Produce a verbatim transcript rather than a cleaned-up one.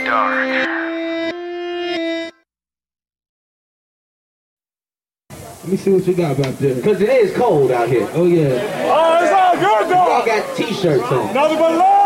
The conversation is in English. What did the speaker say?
dark. Let me see what you got back there. Because it is cold out here. Oh, yeah. Oh, it's all good, Y'all dog. got t-shirts on. Nothing but love.